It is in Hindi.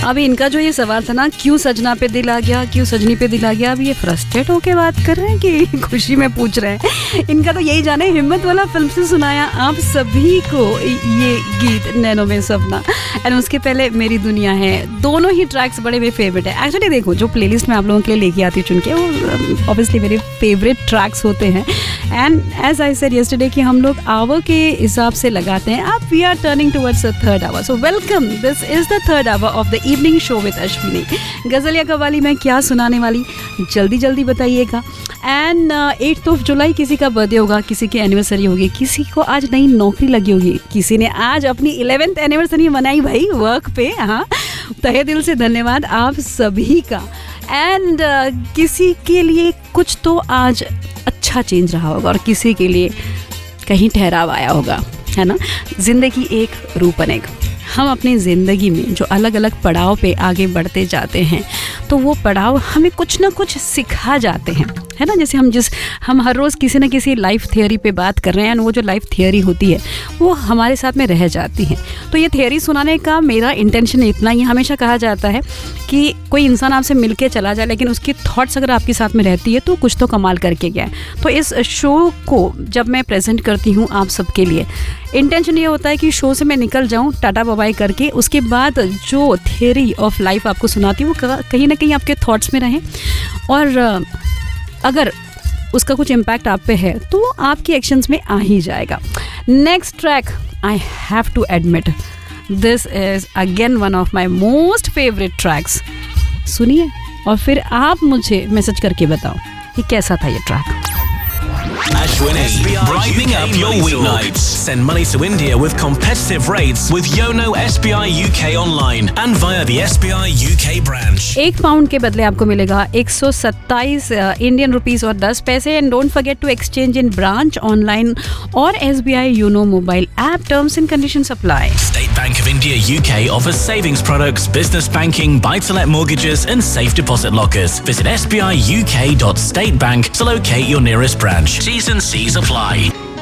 अभी इनका जो ये सवाल था ना, क्यों सजना पे दिल आ गया, क्यों सजनी पे दिल आ गया, अब ये फ्रस्ट्रेट होके बात कर रहे हैं कि खुशी में पूछ रहे हैं। इनका तो यही जाने, हिम्मत वाला फिल्म से सुनाया आप सभी को ये गीत नैनो में सपना, एंड उसके पहले मेरी दुनिया है। दोनों ही ट्रैक्स बड़े मेरे फेवरेट है। एक्चुअली देखो, जो प्लेलिस्ट मैं आप लोगों के लिए लेके आती हूँ चुन के, वो ऑब्वियसली मेरे फेवरेट ट्रैक्स होते हैं। And as I said yesterday कि हम लोग आवर के हिसाब से लगाते हैं। अब we are turning towards the third our, so welcome, this is the third hour of the evening show with Ashwini. गजल या कव्वाली में क्या सुनाने वाली, जल्दी जल्दी बताइएगा। एंड 8 जुलाई किसी का बर्थडे होगा, किसी की एनिवर्सरी होगी, किसी को आज नई नौकरी लगी होगी, किसी ने आज अपनी 11th एनिवर्सरी मनाई भाई वर्क पे। हाँ, तहे दिल से धन्यवाद आप सभी का। एंड किसी के लिए कुछ तो आज अच्छा चेंज रहा होगा और किसी के लिए कहीं ठहराव आया होगा, है ना। जिंदगी एक रूप अनेक। हम अपनी ज़िंदगी में जो अलग अलग पड़ाव पे आगे बढ़ते जाते हैं, तो वो पड़ाव हमें कुछ ना कुछ सिखा जाते हैं, है ना। जैसे हम हर रोज़ किसी न किसी लाइफ थियोरी पे बात कर रहे हैं, वो जो लाइफ थियोरी होती है वो हमारे साथ में रह जाती है। तो ये थियोरी सुनाने का मेरा इंटेंशन इतना ही। हमेशा कहा जाता है कि कोई इंसान आपसे मिल के चला जाए, लेकिन उसकी थॉट्स अगर आपके साथ में रहती है तो कुछ तो कमाल करके गया है। तो इस शो को जब मैं प्रेजेंट करती हूँ आप सबके लिए, इंटेंशन ये होता है कि शो से मैं निकल जाऊँ टाटा बाय करके, उसके बाद जो थियोरी ऑफ लाइफ आपको सुनाती हूँ वो कहीं ना कहीं आपके थॉट्स में रहें, और अगर उसका कुछ इम्पैक्ट आप पे है तो आपके एक्शंस में आ ही जाएगा। Next track, I have to admit, this is again one of my most favourite tracks. सुनिए और फिर आप मुझे मैसेज करके बताओ कि कैसा था ये track. Ashwini, brightening up your weeknights. Send money to India with competitive rates with Yono SBI UK online and via the SBI UK branch. 1 pound के बदले आपको मिलेगा 127 इंडियन रुपीस और 10 पैसे। And don't forget to exchange in branch, online और SBI YONO mobile app. Terms and conditions apply. State Bank of India UK offers savings products, business banking, buy-to-let mortgages and safe deposit lockers. Visit sbiuk.statebank to locate your nearest branch. T's and C's apply.